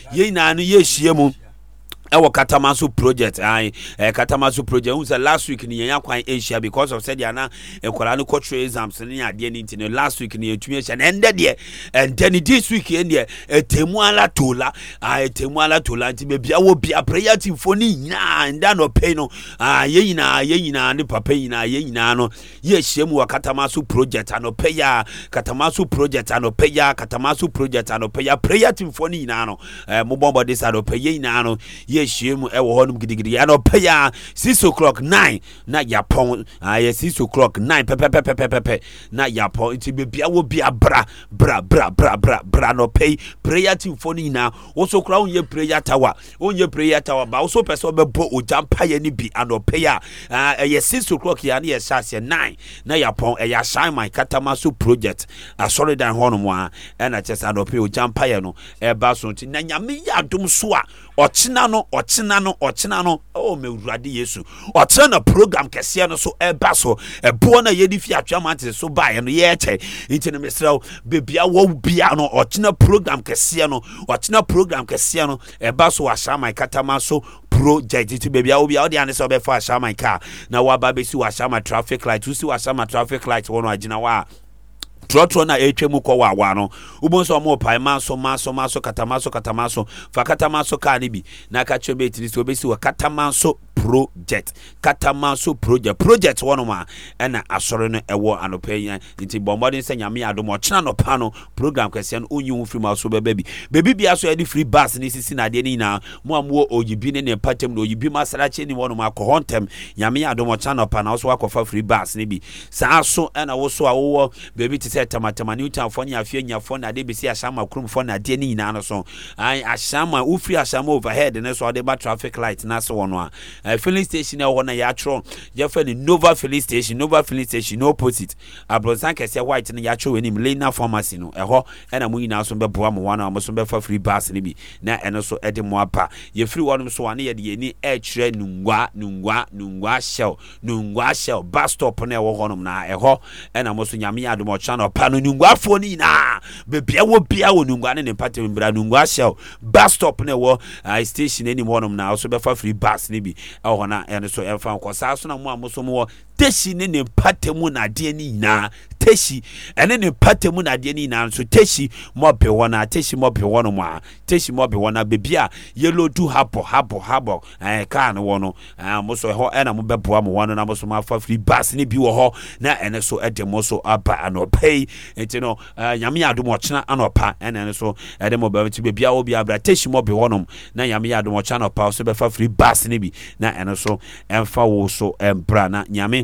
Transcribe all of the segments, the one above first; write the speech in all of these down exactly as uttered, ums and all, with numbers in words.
ye na no ye hie mu ewo Katamaso project ai eh, Katamaso project who say last week ni yan kwan Asia because of said yana enkwala no cultural exams ni ade ni ntino last week ni etumi Asia and de and then this week en de etemu ala tola ah etemu ala tola nti be bia wo bia prayer team for ni nyina nda no pay no ah ye nyina ye nyina ne papa nyina ye nyina no ye hyemu wa Katamaso project ano pay ya Katamaso project ano pay ya Katamaso project ano pay ya prayer team for ni nyina no eh mo bombo this ano pay ye nyina no yeshemu ewo honum gidigidi ano paya six o'clock nine na yapon ah six o'clock nine pepe pepe pepe pepe na yapon nti bebia wo bia bra bra bra bra bra bra no pay prayer team phone na wo so kra won ye prayer tower won ye prayer tower ba wo so person be bo ojampa ye ni bi ano paya ah eh six o'clock ya na ye sase nine na yapon eh ya shine my Katamaso project a solid and honum wa e na chesa no pay ojampa ye no e ba so nti na nyame ya dum so a ochina no ochina no ochina no oh me urade Yesu ochina na program kese no so eba so ebo na ye di fi atwa mate so ba ye no ye che nti no mesraw bebia wo bia no ochina program kese no ochina program kese no eba so asha my Katamaso project ti bebia wo bia wo de ane so be fa asha my car na wa ba be si wa asha my traffic light usi wa asha my traffic light wono agina wa trotro na etwemu ko wa wa no ubonso mo pai manso manso manso Katamaso Katamaso fa Katamaso ka ni bi na ka chebe tiri so obesi wa Katamaso project Katamaso project project one ma na asore no ewo anopeyan nti bombodin se nyame adom ochina no pa no program kwese no onyi free ma so beba bi bebi bia so edi free bus ni sisi na de ni na mo amuo oyibi ne ne patem no oyibi masarache ni wono ma kohontem nyame adom ochina no pa na so akofa free bus ni bi saa so na wo so awo bebi ti se tamatama ni utanfo nya afie nya fo na de be si ashama krumfo na de ni na no so ai ashama u free ashama overhead ne so de ba traffic light na so wono a Uh, filling station na wona ya tro je fa ni Nova filling station Nova filling station no opposite abrosan kese white na ya tro we ni Lena pharmacy no eho e na mu nyina so be boa mo wana mo so be fa free bus ni bi na eno so e de mo apa ye free wonum so wane ye de ni e kire nungwa nungwa nungwa shell nungwa shell bus stop na e wo honum na eho e na mo so nyame ya do mo channel pa no nungwa fo ni na be bia wo bia wo nungwa ne ne patem bra nungwa shell bus stop na wo uh, station ni mo honum na so be fa free bus ni bi oh na ene so emfa nkosa so na mo amoso mo teshi ne ne patemu na de ni na teshi ene ne patemu na de ni na so teshi mo be wona teshi mo be wono mo a teshi mo be wona bebia yellow do habo habo habo eh ka na wono mo so ho ena mo be boa mo wono na mo so ma fa free bus ni bi wo ho na ene so ede mo so aba anopai enti no nyame adom ochina anopa ene ene so ede mo be ti bebia wo bia bra teshi mo be wono na nyame adom ochina anopa so be fa free bus ni bi na ene so emfa wo so embra na nyame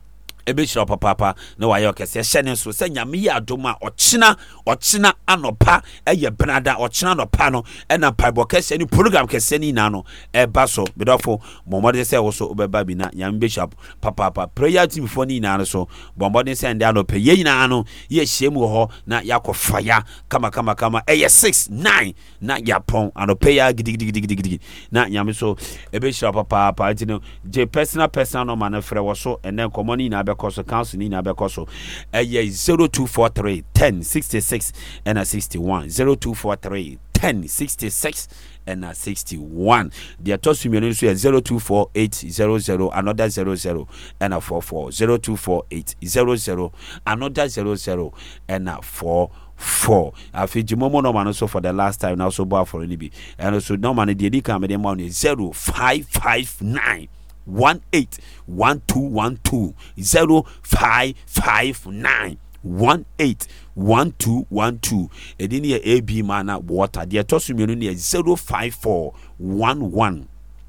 ebe shira papa na wa yokese hyene so se nyame ya adoma ochina ochina anopa eye benada ochina anopa no e na paibo kese ni program kese ni na no e ba so bedofo bomode se wo so obeba bi na nyame be shira papa prayer team for ni na no so bomode se ande anopa ye nyina no ye hyemu ho na yakofa ya kama kama kama eye six nine na yapon anopa ya gidigidigidigidi na nyame so ebe shira papa papa tino je personal personal no man frɛ wo so ene komoni na because council ni na bekoso eh zero two four three ten sixty-six and sixty-one zero two four three ten sixty-six and sixty-one the toss me so zero two four eight zero zero another zero zero and four four zero two four eight zero zero another zero zero and four four afi jimomo no man so for the last time now so bar for any be and so no man the edika me the money zero five five nine one eight one two one two zero five five nine one eight one two one two edini ya A B mana water the tosu mienu ne zero five four one one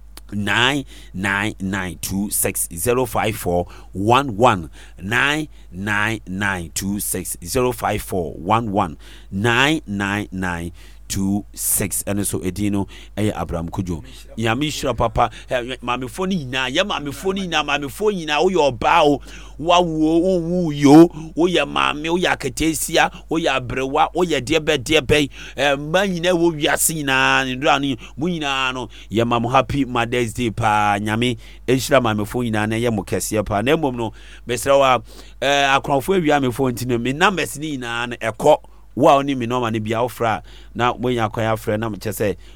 nine nine nine two six zero five four one one nine nine nine two six zero five four one one nine nine nine two six and so edino eh Abraham Kujo nyame hira papa mame foni na ya mame foni na mame foni na wo yo ba o wa wo wo yo wo ya mame wo ya katesia wo ya brewa wo ya debe debe eh manyina wo wiase na ndra no mu nyina no ya mam happy Mother's Day pa nyame ehira mame foni na na ye mo kese pa na emom no besra wa eh akronfo awia me foni ntino me numbers ni na na ekọ wa oni mi no ma ne bia ofra na monya kwan afra na mche say